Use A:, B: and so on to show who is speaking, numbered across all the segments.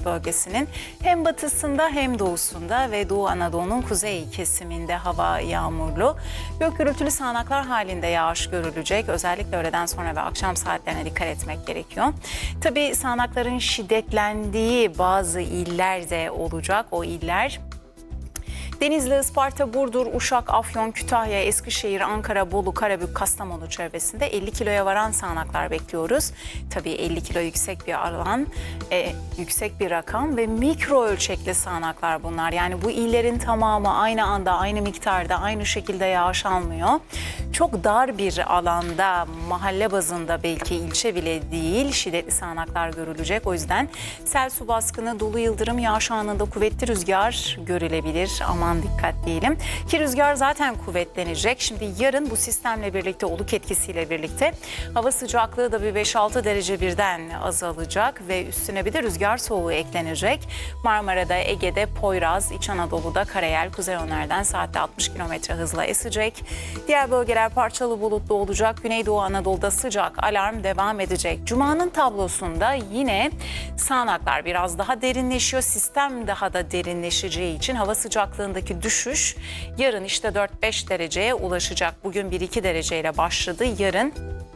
A: bölgesinin hem batısında hem doğusunda ve Doğu Anadolu'nun kuzey kesiminde hava yağmurlu. Gök gürültülü sağanaklar halinde yağış görülecek. Özellikle öğleden sonra ve akşam saatlerine dikkat etmek gerekiyor. Tabii sağanakların şiddetlendiği bazı iller de olacak. O iller Denizli, Isparta, Burdur, Uşak, Afyon, Kütahya, Eskişehir, Ankara, Bolu, Karabük, Kastamonu çevresinde 50 kiloya varan sağanaklar bekliyoruz. Tabii 50 kilo yüksek bir alan, yüksek bir rakam ve mikro ölçekli sağanaklar bunlar. Yani bu illerin tamamı aynı anda, aynı miktarda, aynı şekilde yağış almıyor. Çok dar bir alanda, mahalle bazında belki ilçe bile değil şiddetli sağanaklar görülecek. O yüzden sel, su baskını, dolu yıldırım, yağış anında kuvvetli rüzgar görülebilir. Aman dikkat diyelim. Ki rüzgar zaten kuvvetlenecek. Şimdi yarın bu sistemle birlikte, oluk etkisiyle birlikte hava sıcaklığı da bir 5-6 derece birden azalacak ve üstüne bir de rüzgar soğuğu eklenecek. Marmara'da, Ege'de, Poyraz, İç Anadolu'da karayel kuzey yönlerden saatte 60 km hızla esecek. Diğer bölgeler parçalı bulutlu olacak. Güneydoğu Anadolu'da sıcak alarm devam edecek. Cuma'nın tablosunda yine sağanaklar biraz daha derinleşiyor. Sistem daha da derinleşeceği için hava sıcaklığındaki düşüş yarın işte 4-5 dereceye ulaşacak. Bugün 1-2 dereceyle başladı. Yarın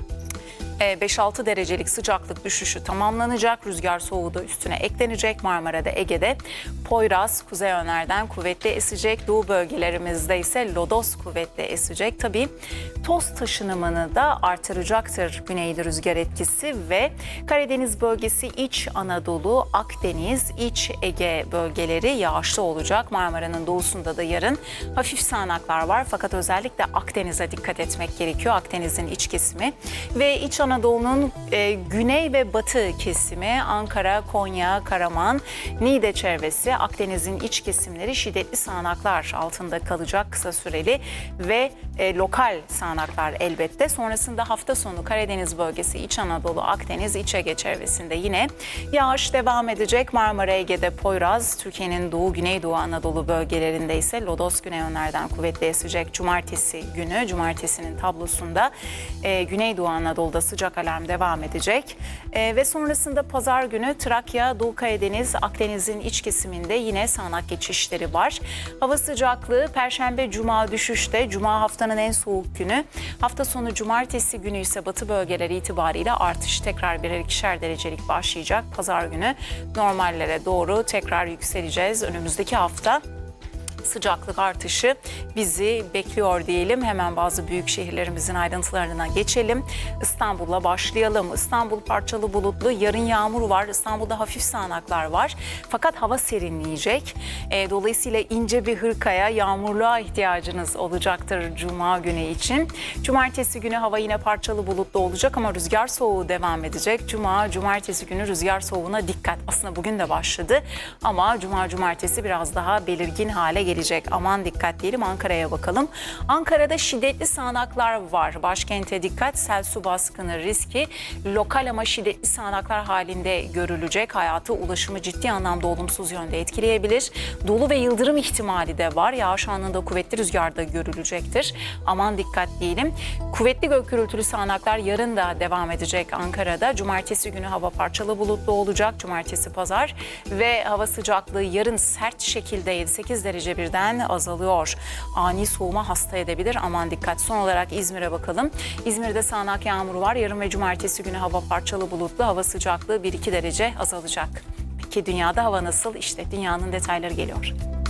A: 5-6 derecelik sıcaklık düşüşü tamamlanacak. Rüzgar soğuğu da üstüne eklenecek. Marmara'da, Ege'de Poyraz kuzey yönlerden kuvvetli esecek. Doğu bölgelerimizde ise lodos kuvvetli esecek. Tabii toz taşınımını da artıracaktır güneyli rüzgar etkisi ve Karadeniz bölgesi, İç Anadolu, Akdeniz, İç Ege bölgeleri yağışlı olacak. Marmara'nın doğusunda da yarın hafif sağanaklar var fakat özellikle Akdeniz'e dikkat etmek gerekiyor. Akdeniz'in iç kesimi ve İç Anadolu'nun güney ve batı kesimi, Ankara, Konya, Karaman, Niğde çevresi, Akdeniz'in iç kesimleri şiddetli sağanaklar altında kalacak kısa süreli ve lokal sağanaklar elbette. Sonrasında hafta sonu Karadeniz bölgesi, İç Anadolu, Akdeniz, İç Ege çevresinde yine yağış devam edecek. Marmara, Ege'de Poyraz, Türkiye'nin Doğu, Güneydoğu Anadolu bölgelerinde ise lodos güney yönlerden kuvvetli esecek. Cumartesi günü, cumartesinin tablosunda Güneydoğu Anadolu'da sıcak alarm devam edecek. Ve sonrasında pazar günü Trakya, Doğu Karadeniz, Akdeniz'in iç kesiminde yine sağanak geçişleri var. Hava sıcaklığı Perşembe, Cuma düşüşte. Cuma haftanın en soğuk günü. Hafta sonu Cumartesi günü ise batı bölgeleri itibariyle artış tekrar birer ikişer derecelik başlayacak. Pazar günü normallere doğru tekrar yükseleceğiz. Önümüzdeki hafta sıcaklık artışı bizi bekliyor diyelim. Hemen bazı büyük şehirlerimizin ayrıntılarına geçelim. İstanbul'la başlayalım. İstanbul parçalı bulutlu, yarın yağmur var. İstanbul'da hafif sağanaklar var. Fakat hava serinleyecek. Dolayısıyla ince bir hırkaya, yağmurluğa ihtiyacınız olacaktır Cuma günü için. Cumartesi günü hava yine parçalı bulutlu olacak ama rüzgar soğuğu devam edecek. Cumartesi günü rüzgar soğuğuna dikkat. Aslında bugün de başladı ama cumartesi biraz daha belirgin hale gelecek. Aman dikkat diyelim. Ankara'ya bakalım. Ankara'da şiddetli sağanaklar var. Başkente dikkat. Sel, su baskını riski lokal ama şiddetli sağanaklar halinde görülecek. Hayatı, ulaşımı ciddi anlamda olumsuz yönde etkileyebilir. Dolu ve yıldırım ihtimali de var. Yağış anında kuvvetli rüzgar da görülecektir. Aman dikkat diyelim. Kuvvetli gök gürültülü sağanaklar yarın da devam edecek Ankara'da. Cumartesi günü hava parçalı bulutlu olacak. Cumartesi, pazar ve hava sıcaklığı yarın sert şekilde 7-8 derece birden azalıyor. Ani soğuma hasta edebilir. Aman dikkat. Son olarak İzmir'e bakalım. İzmir'de sağanak yağmuru var. Yarın ve cumartesi günü hava parçalı bulutlu. Hava sıcaklığı 1-2 derece azalacak. Peki dünyada hava nasıl? İşte dünyanın detayları geliyor.